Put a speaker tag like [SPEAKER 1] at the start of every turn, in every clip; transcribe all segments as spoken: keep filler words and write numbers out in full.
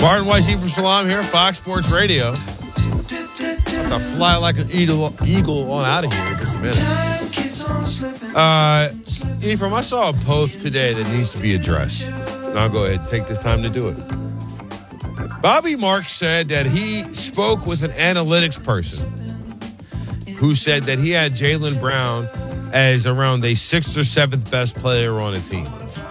[SPEAKER 1] Martin Weiss, Ephraim Salaam here, Fox Sports Radio. I'm going to fly like an eagle, eagle on out of here in just a minute. Uh, Ephraim, I saw a post today that needs to be addressed. And I'll go ahead and take this time to do it. Bobby Marks said that he spoke with an analytics person who said that he had Jaylen Brown as around the sixth or seventh best player on a team.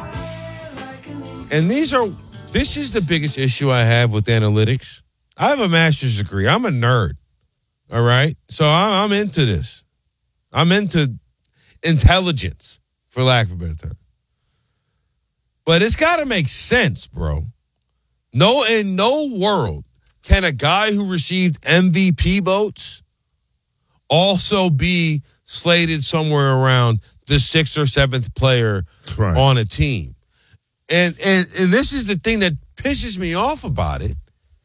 [SPEAKER 1] And these are, this is the biggest issue I have with analytics. I have a master's degree. I'm a nerd. All right. So I'm into this. I'm into intelligence, for lack of a better term. But it's got to make sense, bro. No, in no world can a guy who received M V P votes also be slated somewhere around the sixth or seventh player right. on a team. And, and and this is the thing that pisses me off about it.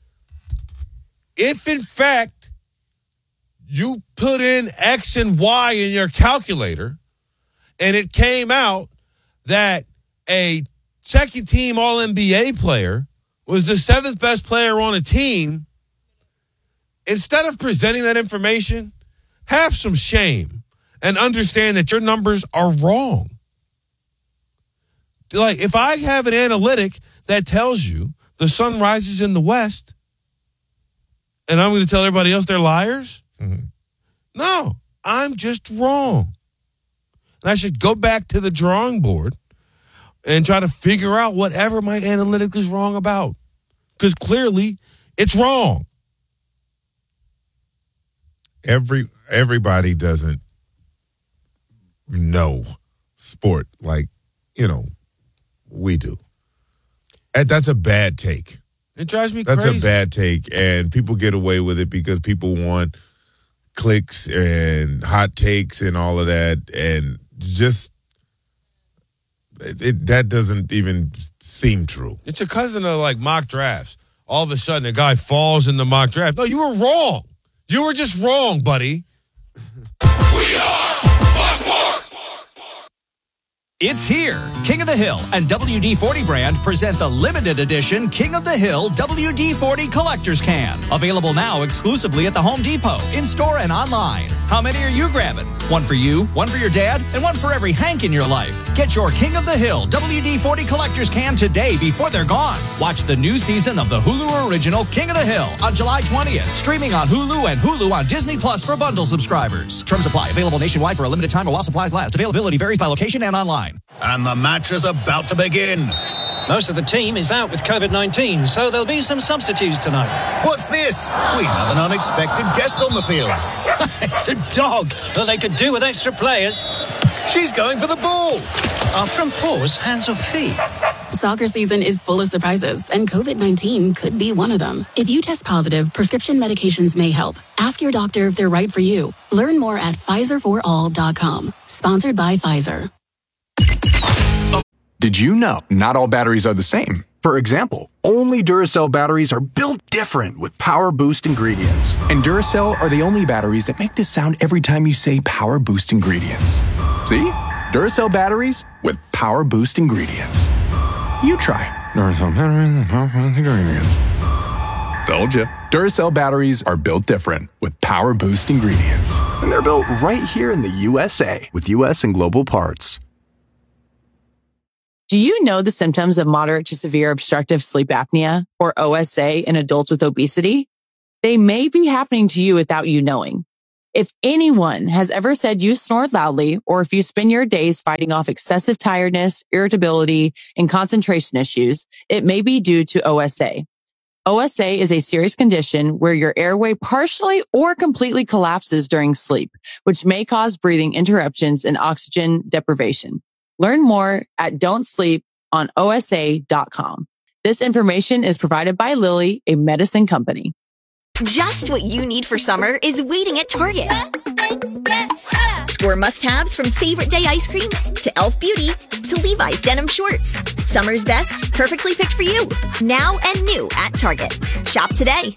[SPEAKER 1] If, in fact, you put in X and Y in your calculator and it came out that a second-team All N B A player was the seventh best player on a team, instead of presenting that information, have some shame and understand that your numbers are wrong. Like, if I have an analytic that tells you the sun rises in the west, and I'm going to tell everybody else they're liars? Mm-hmm. No, I'm just wrong. And I should go back to the drawing board and try to figure out whatever my analytic is wrong about. Because clearly, it's wrong.
[SPEAKER 2] Every everybody doesn't know sport like, you know, we do. And that's a bad take.
[SPEAKER 1] It drives me
[SPEAKER 2] that's
[SPEAKER 1] crazy.
[SPEAKER 2] That's a bad take, and people get away with it because people want clicks and hot takes and all of that, and just it, it, that doesn't even seem true.
[SPEAKER 1] It's a cousin of like mock drafts. All of a sudden, a guy falls in the mock draft. No, you were wrong. You were just wrong, buddy.
[SPEAKER 3] We are Fox Sports.
[SPEAKER 4] It's here. King of the Hill and W D forty brand present the limited edition King of the Hill W D forty Collector's Can. Available now exclusively at the Home Depot, in-store and online. How many are you grabbing? One for you, one for your dad, and one for every Hank in your life. Get your King of the Hill W D forty Collector's Can today before they're gone. Watch the new season of the Hulu original King of the Hill on July twentieth. Streaming on Hulu and Hulu on Disney Plus for bundle subscribers. Terms apply. Available nationwide for a limited time while supplies last. Availability varies by location and online.
[SPEAKER 3] And the match is about to begin.
[SPEAKER 5] Most of the team is out with covid nineteen, so there'll be some substitutes tonight.
[SPEAKER 3] What's this? We have an unexpected guest on the field.
[SPEAKER 5] It's a dog, but they could do with extra players.
[SPEAKER 3] She's going for the ball.
[SPEAKER 5] Are front paws hands or feet?
[SPEAKER 6] Soccer season is full of surprises, and covid nineteen could be one of them. If you test positive, prescription medications may help. Ask your doctor if they're right for you. Learn more at Pfizer for all dot com. Sponsored by Pfizer.
[SPEAKER 7] Did you know not all batteries are the same? For example, only Duracell batteries are built different with Power Boost ingredients. And Duracell are the only batteries that make this sound every time you say Power Boost ingredients. See? Duracell batteries with Power Boost ingredients. You try. Duracell batteries with Power Boost ingredients. Told ya. Duracell batteries are built different with Power Boost ingredients. And they're built right here in the U S A with U S and global parts.
[SPEAKER 8] Do you know the symptoms of moderate to severe obstructive sleep apnea, or O S A, in adults with obesity? They may be happening to you without you knowing. If anyone has ever said you snored loudly, or if you spend your days fighting off excessive tiredness, irritability, and concentration issues, it may be due to O S A. O S A is a serious condition where your airway partially or completely collapses during sleep, which may cause breathing interruptions and oxygen deprivation. Learn more at don't sleep on O S A dot com. This information is provided by Lilly, a medicine company.
[SPEAKER 9] Just what you need for summer is waiting at Target. Score must-haves from Favorite Day ice cream to Elf Beauty to Levi's denim shorts. Summer's best, perfectly picked for you. Now and new at Target. Shop today.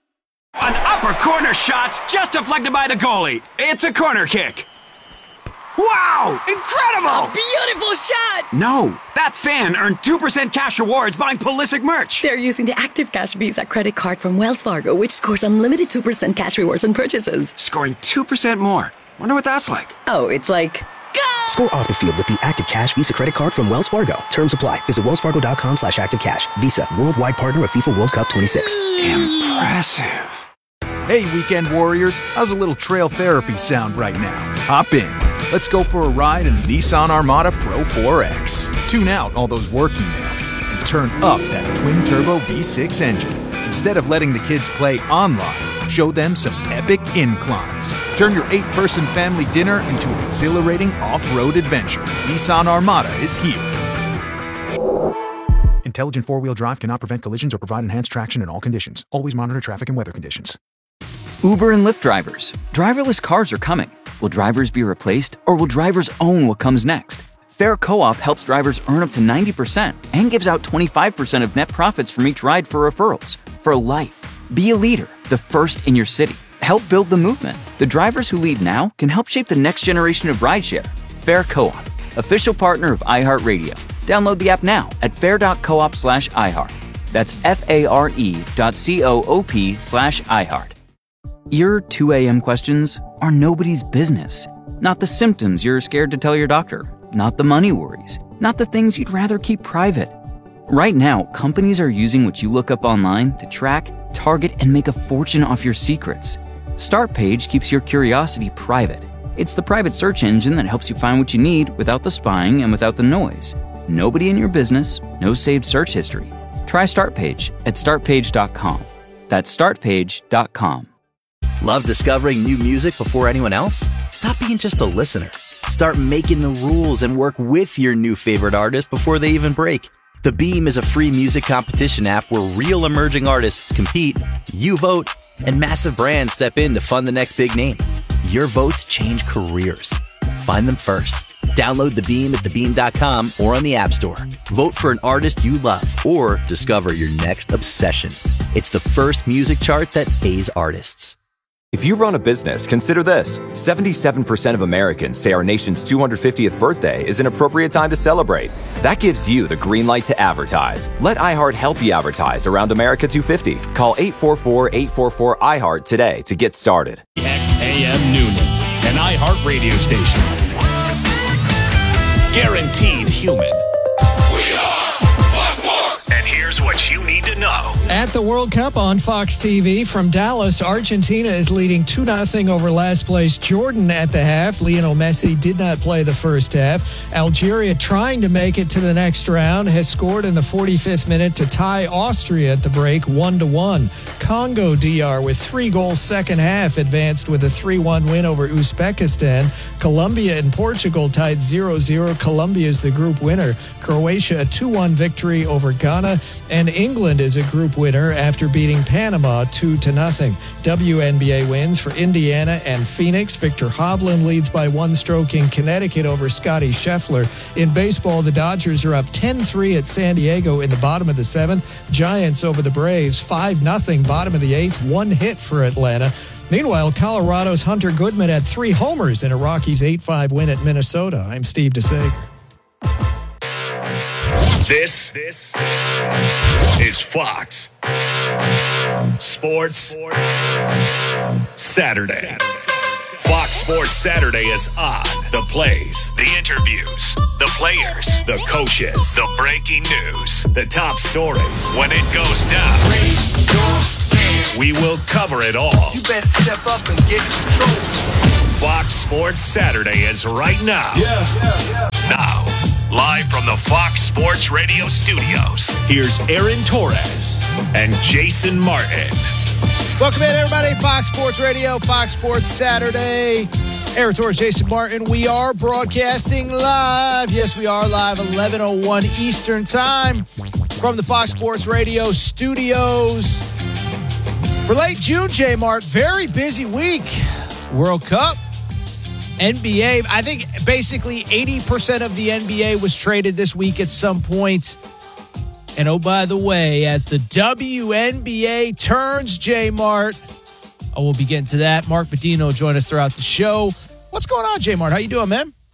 [SPEAKER 10] An upper corner shot's just deflected by the goalie. It's a corner kick. Wow! Incredible!
[SPEAKER 11] Beautiful shot!
[SPEAKER 10] No, that fan earned two percent cash rewards buying Pulisic merch.
[SPEAKER 11] They're using the Active Cash Visa credit card from Wells Fargo, which scores unlimited two percent cash rewards on purchases.
[SPEAKER 10] Scoring two percent more. Wonder what that's like.
[SPEAKER 11] Oh, it's like... Go!
[SPEAKER 12] Score off the field with the Active Cash Visa credit card from Wells Fargo. Terms apply. Visit wellsfargo.com slash active cash. Visa, worldwide partner of FIFA World Cup twenty-six.
[SPEAKER 10] Impressive.
[SPEAKER 13] Hey, weekend warriors, how's a little trail therapy sound right now? Hop in. Let's go for a ride in the Nissan Armada Pro four X. Tune out all those work emails and turn up that twin-turbo V six engine. Instead of letting the kids play online, show them some epic inclines. Turn your eight-person family dinner into an exhilarating off-road adventure. Nissan Armada is here. Intelligent four-wheel drive cannot prevent collisions or provide enhanced traction in all conditions. Always monitor traffic and weather conditions.
[SPEAKER 14] Uber and Lyft drivers. Driverless cars are coming. Will drivers be replaced, or will drivers own what comes next? Fair Co-op helps drivers earn up to ninety percent and gives out twenty-five percent of net profits from each ride for referrals. For life. Be a leader, the first in your city. Help build the movement. The drivers who lead now can help shape the next generation of rideshare. Fair Co-op, official partner of iHeartRadio. Download the app now at fair.coop slash iHeart. That's F-A-R-E dot C-O-O-P slash iHeart. Your two a.m. questions are nobody's business. Not the symptoms you're scared to tell your doctor. Not the money worries. Not the things you'd rather keep private. Right now, companies are using what you look up online to track, target, and make a fortune off your secrets. StartPage keeps your curiosity private. It's the private search engine that helps you find what you need without the spying and without the noise. Nobody in your business, no saved search history. Try StartPage at start page dot com. That's start page dot com.
[SPEAKER 15] Love discovering new music before anyone else? Stop being just a listener. Start making the rules and work with your new favorite artist before they even break. The Beam is a free music competition app where real emerging artists compete, you vote, and massive brands step in to fund the next big name. Your votes change careers. Find them first. Download The Beam at the beam dot com or on the App Store. Vote for an artist you love or discover your next obsession. It's the first music chart that pays artists.
[SPEAKER 16] If you run a business, consider this. seventy-seven percent of Americans say our nation's two hundred fiftieth birthday is an appropriate time to celebrate. That gives you the green light to advertise. Let iHeart help you advertise around America two fifty. Call eight four four, eight four four, iHeart today to get started.
[SPEAKER 17] X A M Noonan, an iHeart radio station. Guaranteed human.
[SPEAKER 3] We are Fox Sports. And here's what you need to know.
[SPEAKER 18] At the World Cup on Fox T V from Dallas, Argentina is leading two nothing over last place Jordan at the half. Lionel Messi did not play the first half. Algeria, trying to make it to the next round, has scored in the forty-fifth minute to tie Austria at the break one to one. Congo D R, with three goals second half, advanced with a three one win over Uzbekistan. Colombia and Portugal tied zero zero. Colombia is the group winner. Croatia, a two one victory over Ghana. And England is a group winner after beating Panama two to nothing. W N B A wins for Indiana and Phoenix. Victor Hovland leads by one stroke in Connecticut over Scotty Scheffler. In baseball, the Dodgers are up ten three at San Diego in the bottom of the seventh. Giants over the Braves five nothing, bottom of the eighth. One hit for Atlanta. Meanwhile, Colorado's Hunter Goodman had three homers in a Rockies eight five win at Minnesota. I'm Steve DeSager.
[SPEAKER 3] This, this is Fox Sports Saturday. Fox Sports Saturday is on. The plays, the interviews, the players, the coaches, the breaking news, the top stories. When it goes down, we will cover it all.
[SPEAKER 10] You better step up and get control.
[SPEAKER 3] Fox Sports Saturday is right now.
[SPEAKER 10] Yeah, yeah, yeah.
[SPEAKER 3] Now, live from the Fox Sports Radio studios, here's Aaron Torres and Jason Martin.
[SPEAKER 19] Welcome in, everybody. Fox Sports Radio, Fox Sports Saturday. Aaron Torres, Jason Martin. We are broadcasting live. Yes, we are live, eleven oh one Eastern Time from the Fox Sports Radio studios. For late June, J Mart, very busy week. World Cup, N B A. I think basically eighty percent of the N B A was traded this week at some point. And oh, by the way, as the W N B A turns, J Mart, I will be getting to that. Mark Medino joined us throughout the show. What's going on, J Mart? How you doing, man?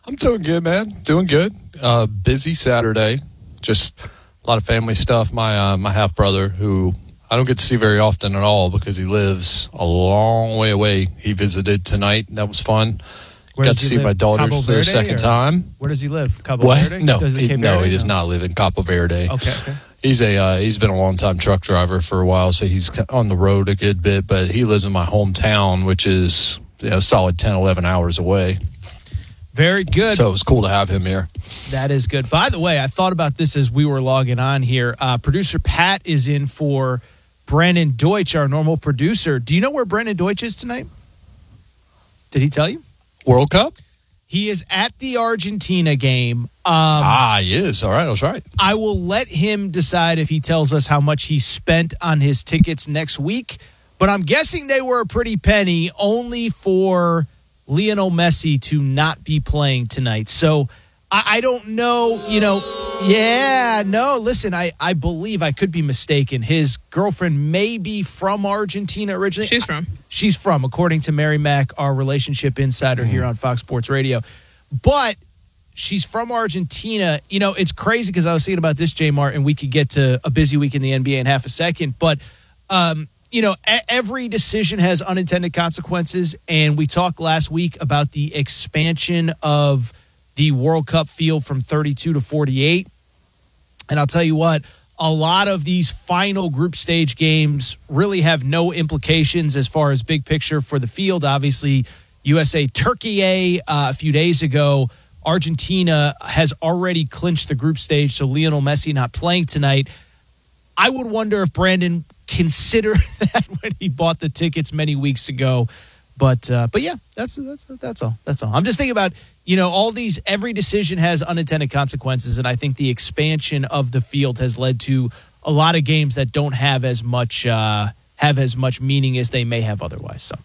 [SPEAKER 20] I'm doing good, man. Doing good. Uh, busy Saturday. Just a lot of family stuff. My uh, my half brother, who I don't get to see very often at all because he lives a long way away. He visited tonight. And that was fun.
[SPEAKER 19] Where
[SPEAKER 20] Got
[SPEAKER 19] does
[SPEAKER 20] to
[SPEAKER 19] he
[SPEAKER 20] see
[SPEAKER 19] live?
[SPEAKER 20] my daughters
[SPEAKER 19] Cabo
[SPEAKER 20] for the
[SPEAKER 19] Verde,
[SPEAKER 20] second
[SPEAKER 19] or-
[SPEAKER 20] time.
[SPEAKER 19] Where does he live? Cabo
[SPEAKER 20] What?
[SPEAKER 19] Verde?
[SPEAKER 20] No,
[SPEAKER 19] Does
[SPEAKER 20] he,
[SPEAKER 19] Cape
[SPEAKER 20] no,
[SPEAKER 19] Verde?
[SPEAKER 20] he does not live in Cabo Verde.
[SPEAKER 19] Okay, okay.
[SPEAKER 20] He's a uh, he's been a long time truck driver for a while, so he's on the road a good bit. But he lives in my hometown, which is you know solid ten, eleven hours away.
[SPEAKER 19] Very good.
[SPEAKER 20] So it was cool to have him here.
[SPEAKER 19] That is good. By the way, I thought about this as we were logging on here. Uh, producer Pat is in for Brandon Deutsch, our normal producer. Do you know where Brandon Deutsch is tonight? Did he tell you?
[SPEAKER 20] World Cup?
[SPEAKER 19] He is at the Argentina game. Um,
[SPEAKER 20] ah, he is. All right, I was right.
[SPEAKER 19] I will let him decide if he tells us how much he spent on his tickets next week. But I'm guessing they were a pretty penny only for Lionel Messi to not be playing tonight. So I, I don't know, you know, yeah, no, listen, I, I believe I could be mistaken. His girlfriend may be from Argentina originally.
[SPEAKER 21] She's from.
[SPEAKER 19] She's from, according to Mary Mack, our relationship insider mm-hmm. here on Fox Sports Radio. But she's from Argentina. You know, it's crazy because I was thinking about this, J. Martin. We could get to a busy week in the N B A in half a second. But, um, you know, a- every decision has unintended consequences. And we talked last week about the expansion of the World Cup field from thirty-two to forty-eight. And I'll tell you what, a lot of these final group stage games really have no implications as far as big picture for the field. Obviously, U S A Turkey A uh, a few days ago. Argentina has already clinched the group stage, so Lionel Messi not playing tonight. I would wonder if Brandon considered that when he bought the tickets many weeks ago. But uh, but yeah, that's that's that's all. That's all. I'm just thinking about, you know, all these, every decision has unintended consequences, and I think the expansion of the field has led to a lot of games that don't have as much uh, have as much meaning as they may have otherwise. So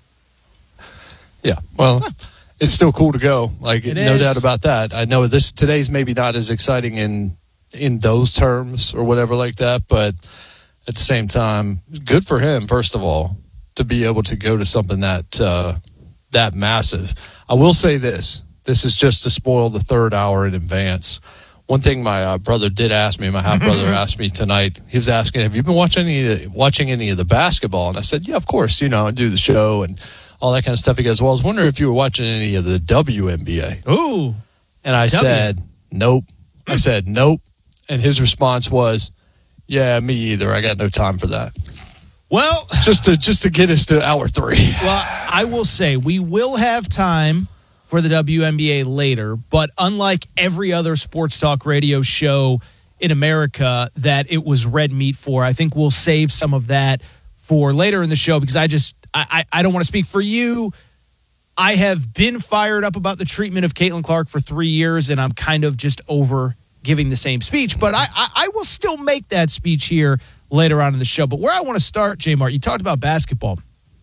[SPEAKER 20] yeah, well, huh. It's still cool to go. Like
[SPEAKER 19] it
[SPEAKER 20] no
[SPEAKER 19] is.
[SPEAKER 20] doubt about that. I know this today's maybe not as exciting in in those terms or whatever like that, but at the same time, good for him. First of all, to be able to go to something that uh, that massive. I will say this. This is just to spoil the third hour in advance. One thing my uh, brother did ask me, my half-brother asked me tonight, he was asking, have you been watching any, watching any of the basketball? And I said, yeah, of course, you know, I do the show and all that kind of stuff. He goes, well, I was wondering if you were watching any of the W N B A.
[SPEAKER 19] Ooh.
[SPEAKER 20] And I
[SPEAKER 19] W.
[SPEAKER 20] said, nope. I said, nope. And his response was, yeah, me either. I got no time for that.
[SPEAKER 19] Well,
[SPEAKER 20] just to just to get us to hour three.
[SPEAKER 19] Well, I will say we will have time for the W N B A later, but unlike every other sports talk radio show in America that it was red meat for, I think we'll save some of that for later in the show because I just I, I don't want to speak for you. I have been fired up about the treatment of Caitlin Clark for three years, and I'm kind of just over giving the same speech. But I, I, I will still make that speech here later on in the show. But where I want to start, J. Mart, you talked about basketball.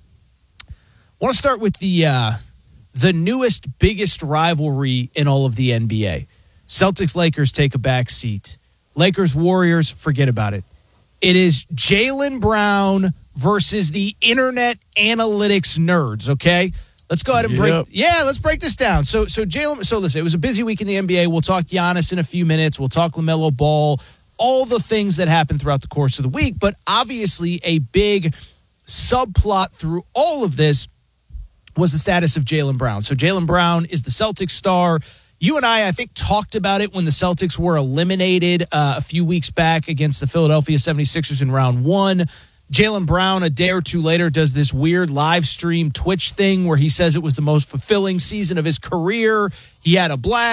[SPEAKER 19] I want to start with the uh, the newest, biggest rivalry in all of the N B A. Celtics-Lakers take a back seat. Lakers-Warriors, forget about it. It is Jaylen Brown versus the internet analytics nerds, okay? Let's go ahead and break.
[SPEAKER 20] Yep.
[SPEAKER 19] Yeah, let's break this down. So, so Jaylen. So, listen, it was a busy week in the N B A. We'll talk Giannis in a few minutes. We'll talk LaMelo Ball. All the things that happened throughout the course of the week, but obviously a big subplot through all of this was the status of Jaylen Brown. So Jaylen Brown is the Celtics star. You and I, I think, talked about it when the Celtics were eliminated uh, a few weeks back against the Philadelphia seventy-sixers in round one. Jaylen Brown, a day or two later, does this weird live stream Twitch thing where he says it was the most fulfilling season of his career. He had a blast.